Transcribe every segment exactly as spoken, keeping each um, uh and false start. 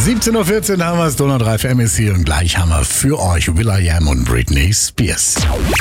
siebzehn Uhr vierzehn haben wir es, Donau drei F M ist hier und gleich haben wir für euch will.i.am und Britney Spears.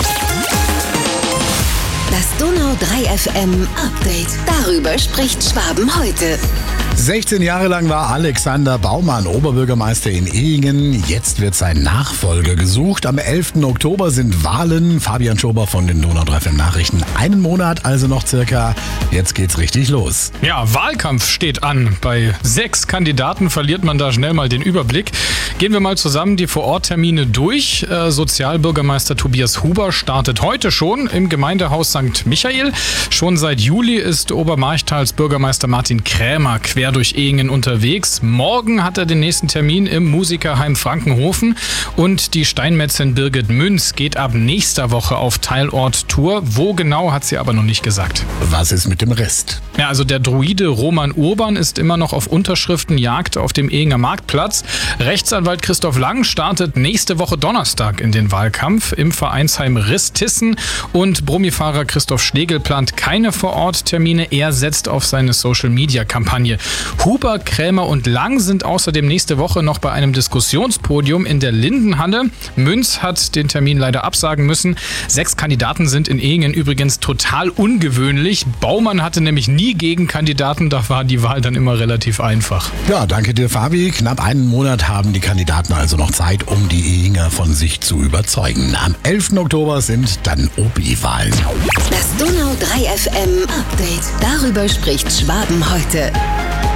Das Donau drei F M Update. Darüber spricht Schwaben heute. sechzehn Jahre lang war Alexander Baumann Oberbürgermeister in Ehingen. Jetzt wird sein Nachfolger gesucht. Am elften Oktober sind Wahlen. Fabian Schober von den Donau drei F M Nachrichten. Einen Monat also noch circa. Jetzt geht's richtig los. Ja, Wahlkampf steht an. Bei sechs Kandidaten verliert man da schnell mal den Überblick. Gehen wir mal zusammen die Vororttermine durch. Äh, Sozialbürgermeister Tobias Huber startet heute schon im Gemeindehaus Sankt Michael. Schon seit Juli ist Obermarchtals Bürgermeister Martin Krämer quer durch Ehingen unterwegs. Morgen hat er den nächsten Termin im Musikerheim Frankenhofen und die Steinmetzin Birgit Münz geht ab nächster Woche auf Teilort-Tour. Wo genau, hat sie aber noch nicht gesagt. Was ist mit dem Rest? Ja, also der Druide Roman Urban ist immer noch auf Unterschriftenjagd auf dem Ehinger Marktplatz. Rechtsanwalt Christoph Lang startet nächste Woche Donnerstag in den Wahlkampf im Vereinsheim Ristissen und Brummifahrer Christoph Schlegel plant keine Vororttermine. Er setzt auf seine Social-Media-Kampagne. Huber, Krämer und Lang sind außerdem nächste Woche noch bei einem Diskussionspodium in der Lindenhalle. Münz hat den Termin leider absagen müssen. Sechs Kandidaten sind in Ehingen übrigens total ungewöhnlich. Baumann hatte nämlich nie Gegenkandidaten, da war die Wahl dann immer relativ einfach. Ja, danke dir, Fabi. Knapp einen Monat haben die Kandidaten also noch Zeit, um die Ehinger von sich zu überzeugen. Am elften Oktober sind dann O B-Wahlen. Das Donau drei F M Update. Darüber spricht Schwaben heute.